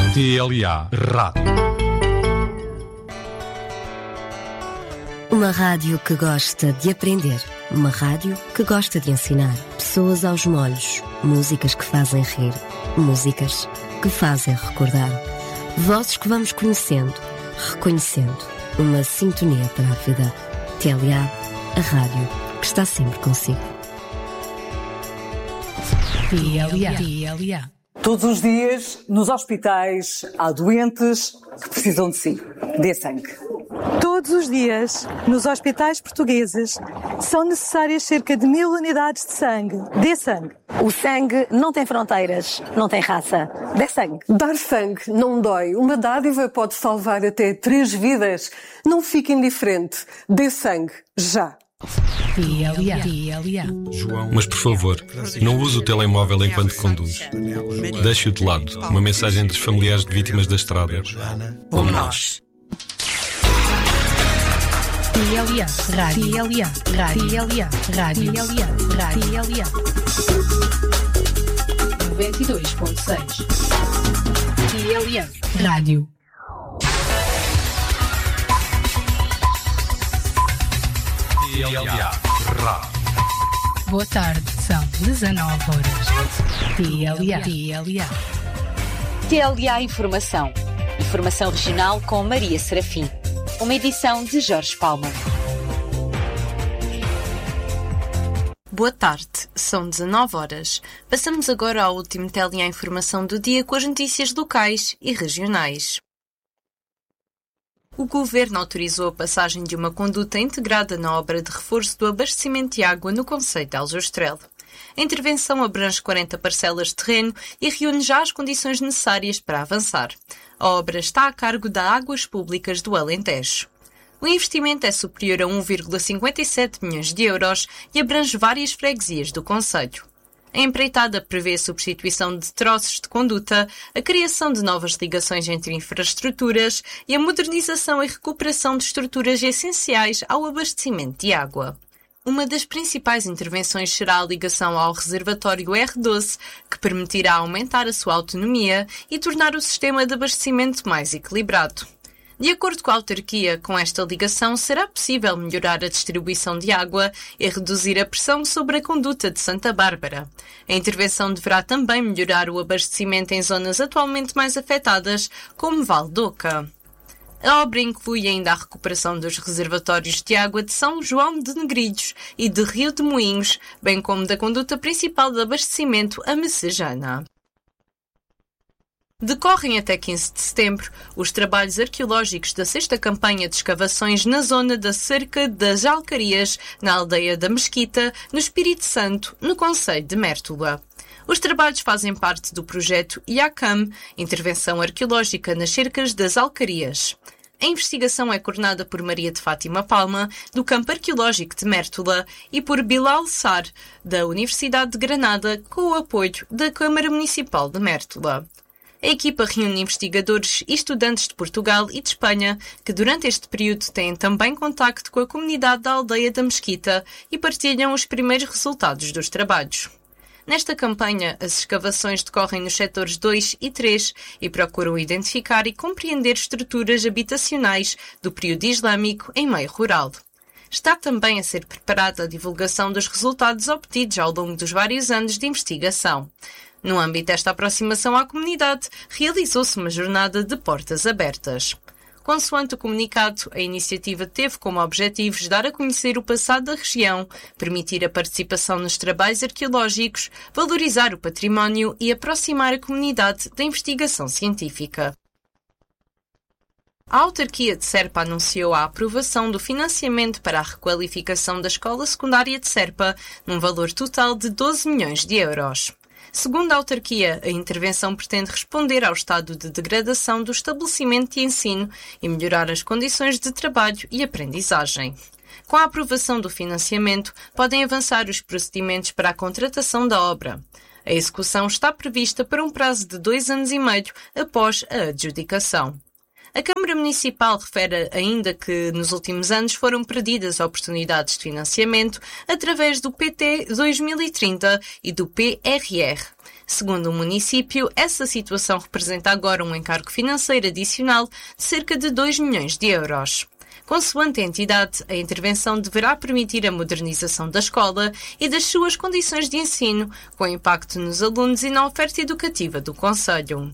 TLA Rádio. Uma rádio que gosta de aprender. Uma rádio que gosta de ensinar. Pessoas aos molhos. Músicas que fazem rir. Músicas que fazem recordar. Vozes que vamos conhecendo, reconhecendo. Uma sintonia para a vida. TLA, a rádio que está sempre consigo. TLA. Todos os dias, nos hospitais, há doentes que precisam de si. Dê sangue. Todos os dias, nos hospitais portugueses, são necessárias cerca de 1000 unidades de sangue. Dê sangue. O sangue não tem fronteiras, não tem raça. Dê sangue. Dar sangue não dói. Uma dádiva pode salvar até 3 vidas. Não fique indiferente. Dê sangue, já. João, mas por favor, não use o telemóvel enquanto conduz. Deixe-o de lado. Uma mensagem dos familiares de vítimas da estrada. Ou nós. TLA, rádio, TLA, rádio, 92.6. TLA, rádio. TLA Rádio. Boa tarde, são 19 horas. TLA. TLA Informação. Informação regional com Maria Serafim. Uma edição de Jorge Palma. Boa tarde, são 19 horas. Passamos agora ao último TLA Informação do dia com as notícias locais e regionais. O Governo autorizou a passagem de uma conduta integrada na obra de reforço do abastecimento de água no concelho de Aljustrel. A intervenção abrange 40 parcelas de terreno e reúne já as condições necessárias para avançar. A obra está a cargo da Águas Públicas do Alentejo. O investimento é superior a 1,57 milhões de euros e abrange várias freguesias do concelho. A empreitada prevê a substituição de troços de conduta, a criação de novas ligações entre infraestruturas e a modernização e recuperação de estruturas essenciais ao abastecimento de água. Uma das principais intervenções será a ligação ao reservatório R12, que permitirá aumentar a sua autonomia e tornar o sistema de abastecimento mais equilibrado. De acordo com a autarquia, com esta ligação será possível melhorar a distribuição de água e reduzir a pressão sobre a conduta de Santa Bárbara. A intervenção deverá também melhorar o abastecimento em zonas atualmente mais afetadas, como Val d'Oca. A obra inclui ainda a recuperação dos reservatórios de água de São João de Negrilhos e de Rio de Moinhos, bem como da conduta principal de abastecimento a Messejana. Decorrem até 15 de setembro os trabalhos arqueológicos da 6ª campanha de escavações na zona da Cerca das Alcarias, na aldeia da Mesquita, no Espírito Santo, no concelho de Mértola. Os trabalhos fazem parte do projeto IACAM, Intervenção Arqueológica nas Cercas das Alcarias. A investigação é coordenada por Maria de Fátima Palma, do Campo Arqueológico de Mértola, e por Bilal Sar, da Universidade de Granada, com o apoio da Câmara Municipal de Mértola. A equipa reúne investigadores e estudantes de Portugal e de Espanha, que durante este período têm também contacto com a comunidade da aldeia da Mesquita e partilham os primeiros resultados dos trabalhos. Nesta campanha, as escavações decorrem nos setores 2 e 3 e procuram identificar e compreender estruturas habitacionais do período islâmico em meio rural. Está também a ser preparada a divulgação dos resultados obtidos ao longo dos vários anos de investigação. No âmbito desta aproximação à comunidade, realizou-se uma jornada de portas abertas. Consoante o comunicado, a iniciativa teve como objetivos dar a conhecer o passado da região, permitir a participação nos trabalhos arqueológicos, valorizar o património e aproximar a comunidade da investigação científica. A autarquia de Serpa anunciou a aprovação do financiamento para a requalificação da escola secundária de Serpa, num valor total de 12 milhões de euros. Segundo a autarquia, a intervenção pretende responder ao estado de degradação do estabelecimento de ensino e melhorar as condições de trabalho e aprendizagem. Com a aprovação do financiamento, podem avançar os procedimentos para a contratação da obra. A execução está prevista para um prazo de 2 anos e meio após a adjudicação. A Câmara Municipal refere ainda que, nos últimos anos, foram perdidas oportunidades de financiamento através do PT 2030 e do PRR. Segundo o município, essa situação representa agora um encargo financeiro adicional de cerca de 2 milhões de euros. Consoante a entidade, a intervenção deverá permitir a modernização da escola e das suas condições de ensino, com impacto nos alunos e na oferta educativa do concelho.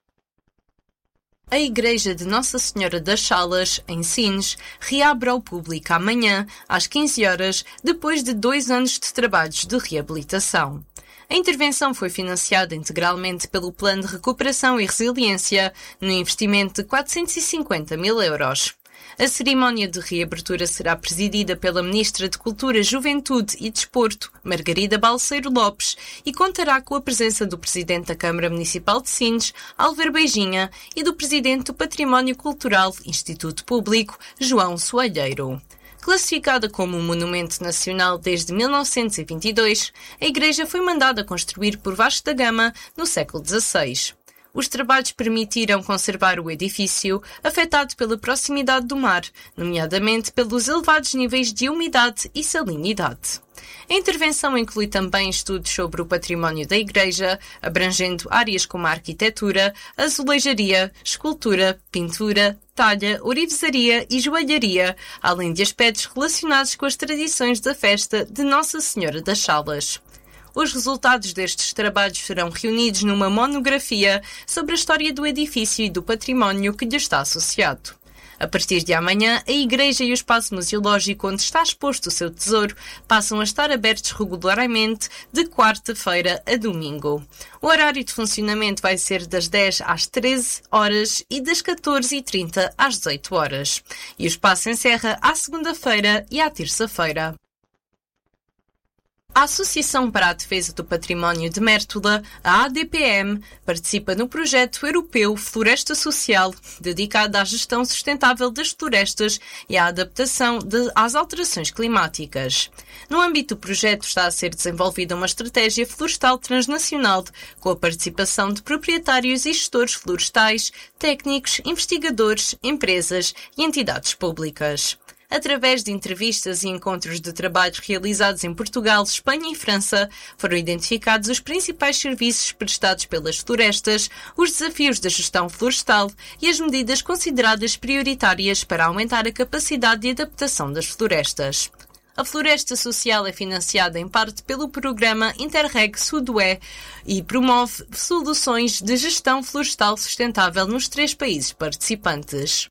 A Igreja de Nossa Senhora das Salas, em Sines, reabre ao público amanhã, às 15 horas, depois de 2 anos de trabalhos de reabilitação. A intervenção foi financiada integralmente pelo Plano de Recuperação e Resiliência, no investimento de 450 mil euros. A cerimónia de reabertura será presidida pela Ministra de Cultura, Juventude e Desporto, Margarida Balseiro Lopes, e contará com a presença do Presidente da Câmara Municipal de Sines, Álvaro Beijinha, e do Presidente do Património Cultural, Instituto Público, João Soalheiro. Classificada como um monumento nacional desde 1922, a igreja foi mandada construir por Vasco da Gama no século XVI. Os trabalhos permitiram conservar o edifício, afetado pela proximidade do mar, nomeadamente pelos elevados níveis de umidade e salinidade. A intervenção inclui também estudos sobre o património da igreja, abrangendo áreas como a arquitetura, azulejaria, escultura, pintura, talha, orivesaria e joalharia, além de aspectos relacionados com as tradições da festa de Nossa Senhora das Salas. Os resultados destes trabalhos serão reunidos numa monografia sobre a história do edifício e do património que lhe está associado. A partir de amanhã, a igreja e o espaço museológico onde está exposto o seu tesouro passam a estar abertos regularmente de quarta-feira a domingo. O horário de funcionamento vai ser das 10 às 13 horas e das 14h30 às 18 horas. E o espaço encerra à segunda-feira e à terça-feira. A Associação para a Defesa do Património de Mértola, a ADPM, participa no projeto europeu Floresta Social, dedicado à gestão sustentável das florestas e à adaptação às alterações climáticas. No âmbito do projeto está a ser desenvolvida uma estratégia florestal transnacional, com a participação de proprietários e gestores florestais, técnicos, investigadores, empresas e entidades públicas. Através de entrevistas e encontros de trabalhos realizados em Portugal, Espanha e França, foram identificados os principais serviços prestados pelas florestas, os desafios da gestão florestal e as medidas consideradas prioritárias para aumentar a capacidade de adaptação das florestas. A Floresta Social é financiada em parte pelo programa Interreg Sudue e promove soluções de gestão florestal sustentável nos 3 países participantes.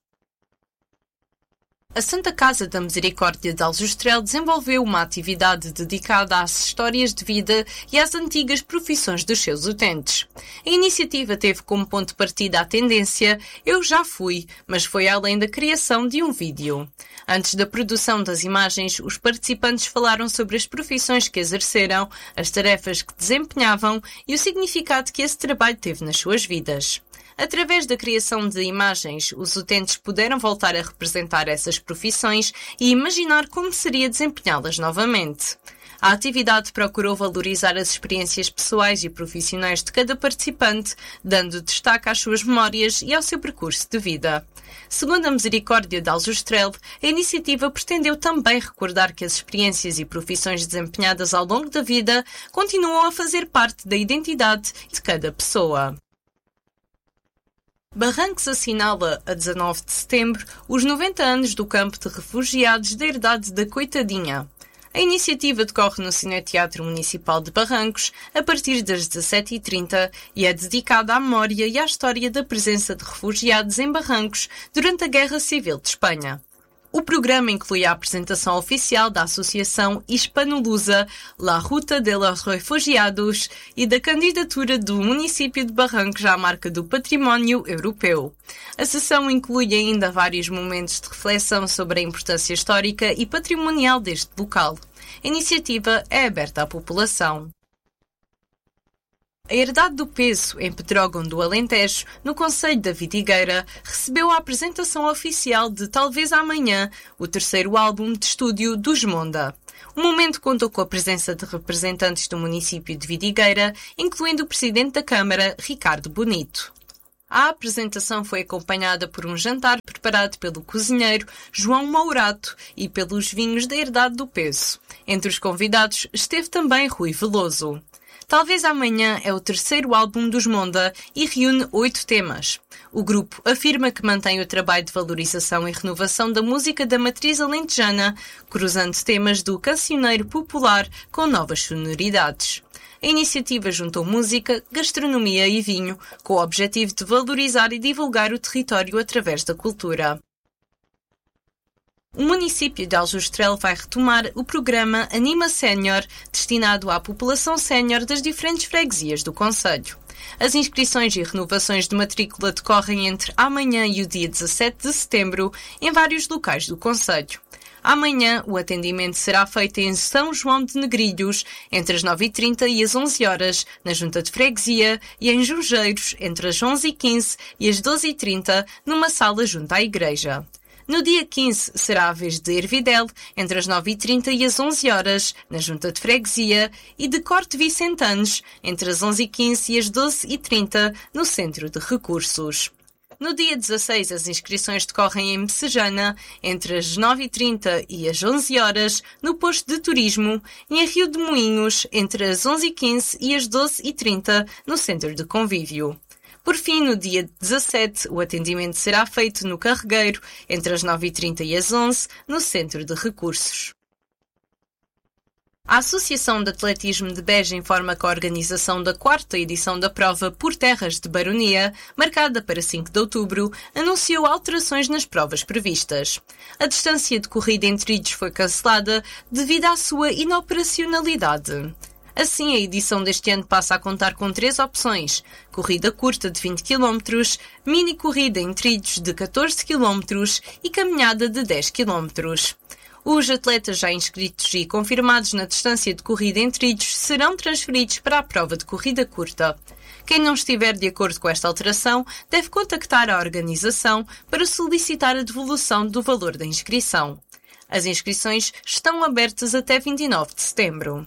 A Santa Casa da Misericórdia de Aljustrel desenvolveu uma atividade dedicada às histórias de vida e às antigas profissões dos seus utentes. A iniciativa teve como ponto de partida a tendência "Eu já fui", mas foi além da criação de um vídeo. Antes da produção das imagens, os participantes falaram sobre as profissões que exerceram, as tarefas que desempenhavam e o significado que esse trabalho teve nas suas vidas. Através da criação de imagens, os utentes puderam voltar a representar essas profissões e imaginar como seria desempenhá-las novamente. A atividade procurou valorizar as experiências pessoais e profissionais de cada participante, dando destaque às suas memórias e ao seu percurso de vida. Segundo a Misericórdia de Aljustrel, a iniciativa pretendeu também recordar que as experiências e profissões desempenhadas ao longo da vida continuam a fazer parte da identidade de cada pessoa. Barrancos assinala, a 19 de setembro, os 90 anos do campo de refugiados da Herdade da Coitadinha. A iniciativa decorre no Cineteatro Municipal de Barrancos a partir das 17h30 e é dedicada à memória e à história da presença de refugiados em Barrancos durante a Guerra Civil de Espanha. O programa inclui a apresentação oficial da Associação Hispanolusa La Ruta de los Refugiados e da candidatura do município de Barrancos à marca do património europeu. A sessão inclui ainda vários momentos de reflexão sobre a importância histórica e patrimonial deste local. A iniciativa é aberta à população. A Herdade do Peso, em Pedrógão do Alentejo, no concelho da Vidigueira, recebeu a apresentação oficial de Talvez Amanhã, o terceiro álbum de estúdio dos Monda. O momento contou com a presença de representantes do município de Vidigueira, incluindo o presidente da Câmara, Ricardo Bonito. A apresentação foi acompanhada por um jantar preparado pelo cozinheiro João Mourato e pelos vinhos da Herdade do Peso. Entre os convidados esteve também Rui Veloso. Talvez Amanhã é o terceiro álbum dos Monda e reúne 8 temas. O grupo afirma que mantém o trabalho de valorização e renovação da música da matriz alentejana, cruzando temas do cancioneiro popular com novas sonoridades. A iniciativa juntou música, gastronomia e vinho, com o objetivo de valorizar e divulgar o território através da cultura. O município de Aljustrel vai retomar o programa Anima Sénior, destinado à população sénior das diferentes freguesias do concelho. As inscrições e renovações de matrícula decorrem entre amanhã e o dia 17 de setembro, em vários locais do concelho. Amanhã, o atendimento será feito em São João de Negrilhos, entre as 9h30 e as 11h, na Junta de Freguesia, e em Jurgeiros, entre as 11h15 e as 12h30, numa sala junto à igreja. No dia 15 será a vez de Ervidel, entre as 9h30 e as 11h, na Junta de Freguesia, e de Corte Vicentanes, entre as 11h15 e as 12h30, no Centro de Recursos. No dia 16, as inscrições decorrem em Messejana, entre as 9h30 e as 11h, no Posto de Turismo, e em Rio de Moinhos, entre as 11h15 e as 12h30, no Centro de Convívio. Por fim, no dia 17, o atendimento será feito no Carregueiro, entre as 9h30 e as 11h, no Centro de Recursos. A Associação de Atletismo de Beja informa que a organização da 4ª edição da prova Por Terras de Baronia, marcada para 5 de outubro, anunciou alterações nas provas previstas. A distância de corrida em trilhos foi cancelada devido à sua inoperacionalidade. Assim, a edição deste ano passa a contar com 3 opções: corrida curta de 20 km, mini-corrida em trilhos de 14 km e caminhada de 10 km. Os atletas já inscritos e confirmados na distância de corrida em trilhos serão transferidos para a prova de corrida curta. Quem não estiver de acordo com esta alteração deve contactar a organização para solicitar a devolução do valor da inscrição. As inscrições estão abertas até 29 de setembro.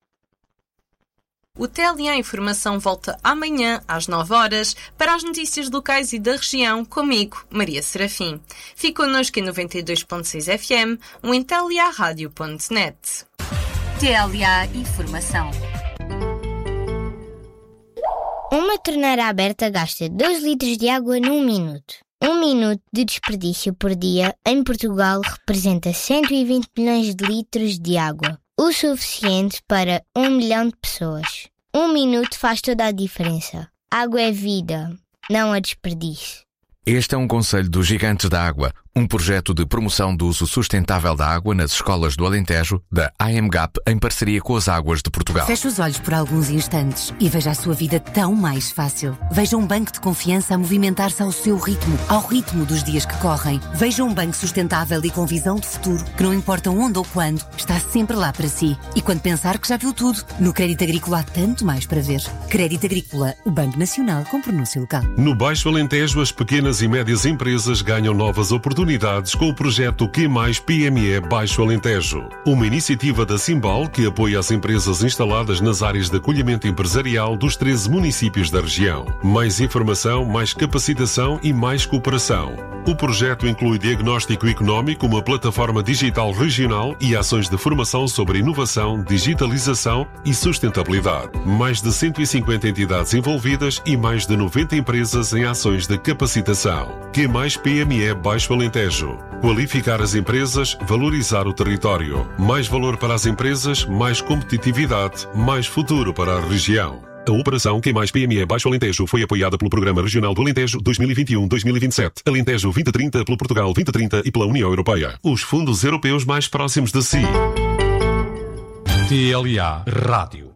O TLA Informação volta amanhã às 9h para as notícias locais e da região, comigo, Maria Serafim. Fique connosco em 92.6 FM ou em tlearadio.net. TLA Informação. Uma torneira aberta gasta 2 litros de água num minuto. 1 minuto de desperdício por dia em Portugal representa 120 milhões de litros de água. O suficiente para 1 milhão de pessoas. 1 minuto faz toda a diferença. Água é vida, não a desperdício. Este é um conselho dos Gigantes da Água, um projeto de promoção do uso sustentável da água nas escolas do Alentejo, da AMGAP, em parceria com as Águas de Portugal. Feche os olhos por alguns instantes e veja a sua vida tão mais fácil. Veja um banco de confiança a movimentar-se ao seu ritmo, ao ritmo dos dias que correm. Veja um banco sustentável e com visão de futuro, que não importa onde ou quando, está sempre lá para si. E quando pensar que já viu tudo, no Crédito Agrícola há tanto mais para ver. Crédito Agrícola, o Banco Nacional com pronúncio local. No Baixo Alentejo, as pequenas e médias empresas ganham novas oportunidades com o projeto Q+PME Baixo Alentejo, uma iniciativa da Simbal que apoia as empresas instaladas nas áreas de acolhimento empresarial dos 13 municípios da região. Mais informação, mais capacitação e mais cooperação. O projeto inclui diagnóstico económico, uma plataforma digital regional e ações de formação sobre inovação, digitalização e sustentabilidade. Mais de 150 entidades envolvidas e mais de 90 empresas em ações de capacitação. Q+PME Baixo Alentejo. Qualificar as empresas, valorizar o território. Mais valor para as empresas, mais competitividade, mais futuro para a região. A operação Q+PME Baixo Alentejo foi apoiada pelo Programa Regional do Alentejo 2021-2027, Alentejo 2030, pelo Portugal 2030 e pela União Europeia. Os fundos europeus mais próximos de si. TLA Rádio.